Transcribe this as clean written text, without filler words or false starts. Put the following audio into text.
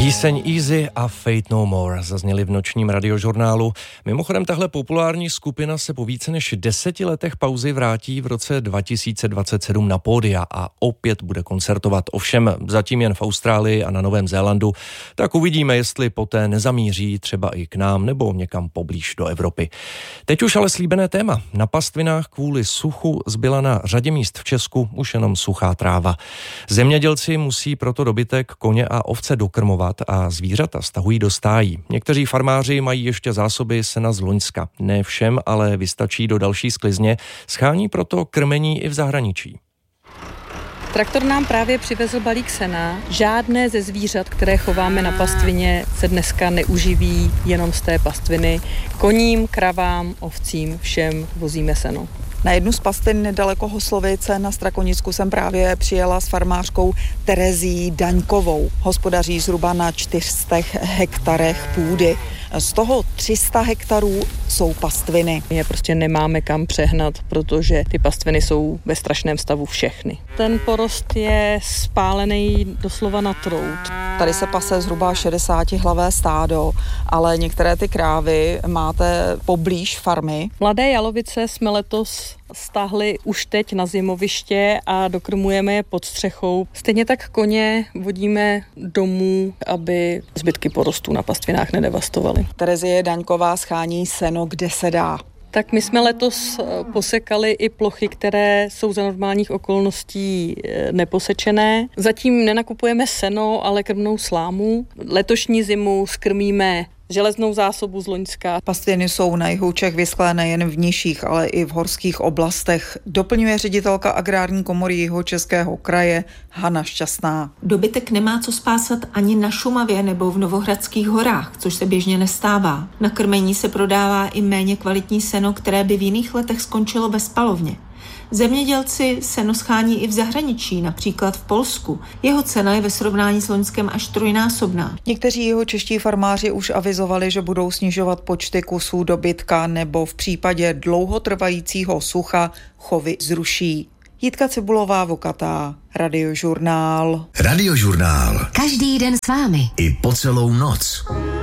Píseň Easy a Fate No More zazněly v nočním radiožurnálu. Mimochodem, tahle populární skupina se po více než 10 letech pauzy vrátí v roce 2027 na pódia a opět bude koncertovat. Ovšem zatím jen v Austrálii a na Novém Zélandu. Tak uvidíme, jestli poté nezamíří třeba i k nám nebo někam poblíž do Evropy. Teď už ale slíbené téma. Na pastvinách kvůli suchu zbyla na řadě míst v Česku už jenom suchá tráva. Zemědělci musí proto dobytek, koně a ovce dokrmovat a zvířata stahují do stájí. Někteří farmáři mají ještě zásoby sena z loňska. Ne všem, ale vystačí do další sklizně. Schání proto krmení i v zahraničí. Traktor nám právě přivezl balík sena. Žádné ze zvířat, které chováme na pastvině, se dneska neuživí jenom z té pastviny. Koním, kravám, ovcím, všem vozíme seno. Na jednu z pastvin nedaleko Hoslovice na Strakonicku jsem právě přijela s farmářkou Terezí Daňkovou. Hospodaří zhruba na 400 hektarech půdy. Z toho 300 hektarů jsou pastviny. My je prostě nemáme kam přehnat, protože ty pastviny jsou ve strašném stavu všechny. Ten porost je spálený doslova na trout. Tady se pase zhruba 60hlavé stádo, ale některé ty krávy máte poblíž farmy. Mladé jalovice jsme letos stáhli už teď na zimoviště a dokrmujeme je pod střechou. Stejně tak koně vodíme domů, aby zbytky porostů na pastvinách nedevastovaly. Terezie Daňková schání seno, kde se dá. Tak my jsme letos posekali i plochy, které jsou za normálních okolností neposečené. Zatím nenakupujeme seno, ale krmnou slámu. Letošní zimu skrmíme železnou zásobu z loňska. Pastviny jsou na jihu Čech vyschlé nejen v nižších, ale i v horských oblastech, doplňuje ředitelka Agrární komory Jihočeského kraje Hana Šťastná. Dobytek nemá co spásat ani na Šumavě nebo v Novohradských horách, což se běžně nestává. Na krmení se prodává i méně kvalitní seno, které by v jiných letech skončilo ve spalovně. Zemědělci seno schání i v zahraničí, například v Polsku. Jeho cena je ve srovnání s loňskem až trojnásobná. Někteří jihočeští farmáři už avizovali, že budou snižovat počty kusů dobytka nebo v případě dlouhotrvajícího sucha chovy zruší. Jitka Cibulová, Vokatá, Radiožurnál. Radiožurnál. Každý den s vámi. I po celou noc.